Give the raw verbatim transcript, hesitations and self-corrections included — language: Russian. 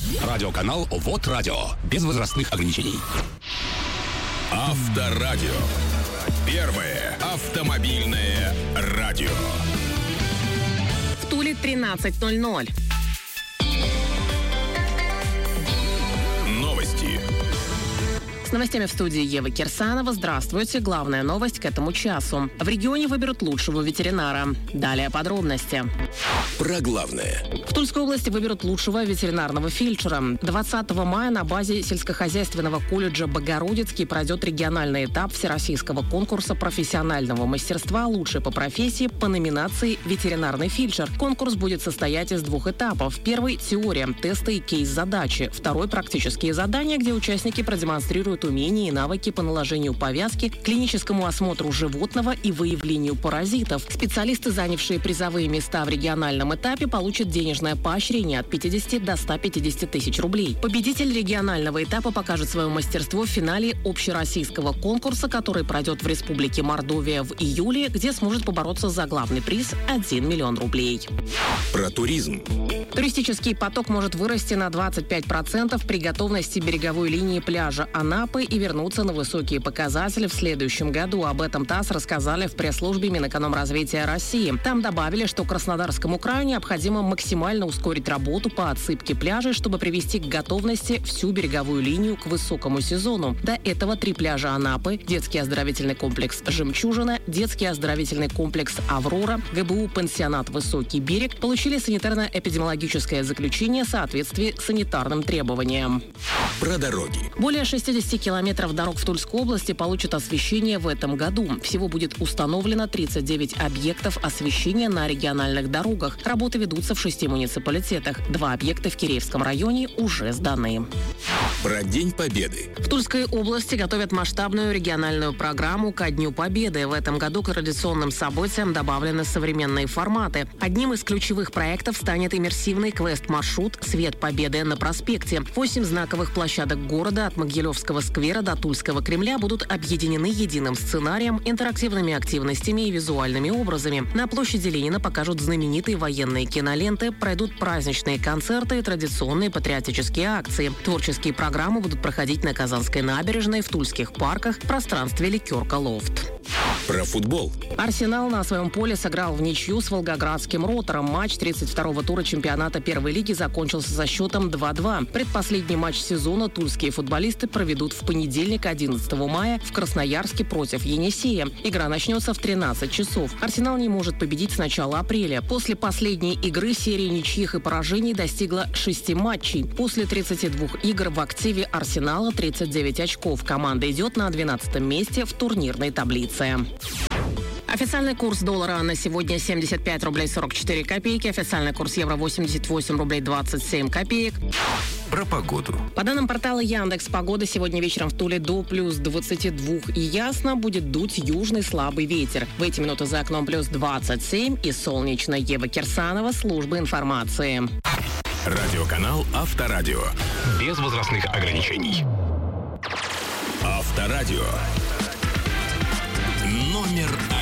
Радиоканал ВОТ Радио. Без возрастных ограничений. Авторадио. Первое автомобильное радио. В Туле тринадцать ноль ноль. Новости. С новостями в студии Ева Кирсанова. Здравствуйте. Главная новость к этому часу. В регионе выберут лучшего ветеринара. Далее подробности. Про главное. В Тульской области выберут лучшего ветеринарного фельдшера. двадцатого мая на базе сельскохозяйственного колледжа Богородицкий пройдет региональный этап всероссийского конкурса профессионального мастерства «Лучший по профессии» по номинации «Ветеринарный фельдшер». Конкурс будет состоять из двух этапов. Первый – теория, тесты и кейс-задачи. Второй – практические задания, где участники продемонстрируют умения и навыки по наложению повязки, клиническому осмотру животного и выявлению паразитов. Специалисты, занявшие призовые места в региональном этапе, получат денежное поощрение от пятидесяти до ста пятидесяти тысяч рублей. Победитель регионального этапа покажет свое мастерство в финале общероссийского конкурса, который пройдет в Республике Мордовия в июле, где сможет побороться за главный приз – один миллион рублей. Про туризм. Туристический поток может вырасти на двадцать пять процентов при готовности береговой линии пляжа Анапы и вернуться на высокие показатели в следующем году. Об этом ТАСС рассказали в пресс-службе Минэкономразвития России. Там добавили, что Краснодарскому краю необходимо максимально ускорить работу по отсыпке пляжей, чтобы привести к готовности всю береговую линию к высокому сезону. До этого три пляжа Анапы, детский оздоровительный комплекс «Жемчужина», детский оздоровительный комплекс «Аврора», ГБУ «Пансионат Высокий берег» получили санитарно-эпидемиологическое заключение в соответствии с санитарным требованиям. Про дороги. Более шестидесяти километров дорог в Тульской области получат освещение в этом году. Всего будет установлено тридцать девять объектов освещения на региональных дорогах. Работы ведутся в шести муниципалитетах. Два объекта в Киреевском районе уже сданы. Про День Победы. В Тульской области готовят масштабную региональную программу ко Дню Победы. В этом году к традиционным событиям добавлены современные форматы. Одним из ключевых проектов станет иммерсивный квест-маршрут «Свет Победы на проспекте». Восемь знаковых площадок города от Могилевского сквера до Тульского Кремля будут объединены единым сценарием, интерактивными активностями и визуальными образами. На площади Ленина покажут знаменитые военные киноленты, пройдут праздничные концерты и традиционные патриотические акции. Творческие программы будут проходить на Казанской набережной, в тульских парках, в пространстве «Ликерка Лофт». Про футбол. Арсенал на своем поле сыграл в ничью с волгоградским «Ротором». Матч тридцать второго тура чемпионата первой лиги закончился со счетом два-два. Предпоследний матч сезона тульские футболисты проведут в понедельник, одиннадцатого мая, в Красноярске против Енисея. Игра начнется в тринадцать часов. Арсенал не может победить с начала апреля. После последней игры серия ничьих и поражений достигла шести матчей. После тридцати двух игр в активе Арсенала тридцать девять очков. Команда идет на двенадцатом месте в турнирной таблице. Официальный курс доллара на сегодня семьдесят пять рублей сорок четыре копейки. Официальный курс евро восемьдесят восемь рублей двадцать семь копеек. Про погоду. По данным портала Яндекс, погода сегодня вечером в Туле до плюс двадцати двух и ясно, будет дуть южный слабый ветер. В эти минуты за окном плюс двадцать семь и солнечно. Ева Кирсанова, служба информации. Радиоканал Авторадио. Без возрастных ограничений. Авторадио. Номер один.